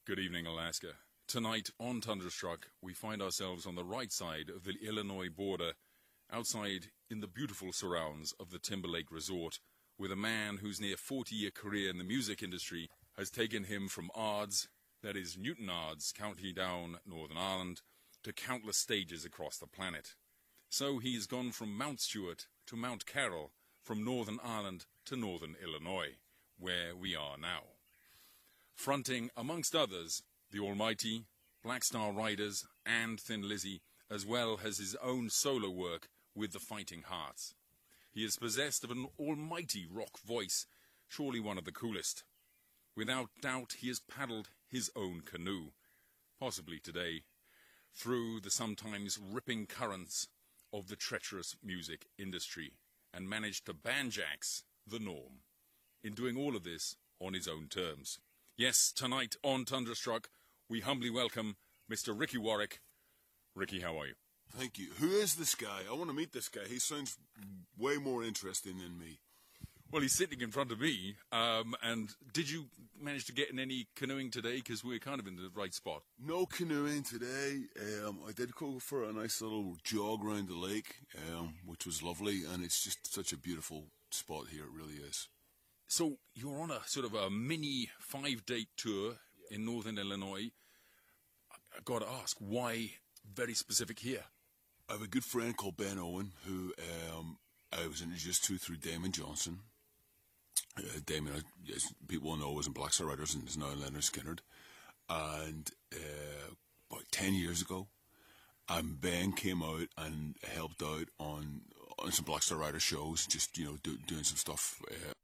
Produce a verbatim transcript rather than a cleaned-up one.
Good evening, Alaska. Tonight on Tundrastruck, we find ourselves on the right side of the Illinois border, outside in the beautiful surrounds of the Timberlake Resort, with a man whose near forty-year career in the music industry has taken him from Ards, that is Newtownards, County Down, Northern Ireland, to countless stages across the planet. So he's gone from Mount Stewart to Mount Carroll, from Northern Ireland to Northern Illinois, where we are now. Fronting, amongst others, the Almighty, Black Star Riders and Thin Lizzy, as well as his own solo work with the Fighting Hearts. He is possessed of an almighty rock voice, surely one of the coolest. Without doubt, he has paddled his own canoe, possibly today, through the sometimes ripping currents of the treacherous music industry, and managed to banjax the norm, in doing all of this on his own terms. Yes, tonight on Tundrastruck, we humbly welcome Mister Ricky Warwick. Ricky, how are you? Thank you. Who is this guy? I want to meet this guy. He sounds way more interesting than me. Well, he's sitting in front of me. Um, and did you manage to get in any canoeing today? Because we're kind of in the right spot. No canoeing today. Um, I did go for a nice little jog around the lake, um, which was lovely. And it's just such a beautiful spot here. It really is. So you're on a sort of a mini five-day tour in Northern Illinois. I've got to ask, why very specific here? I have a good friend called Ben Owen, who um, I was introduced to through Damon Johnson. Uh, Damon, as people know, was in Black Star Riders and is now in Leonard Skinner. And uh, about ten years ago, um, Ben came out and helped out on on some Black Star Rider shows, just, you know, do, doing some stuff. Uh,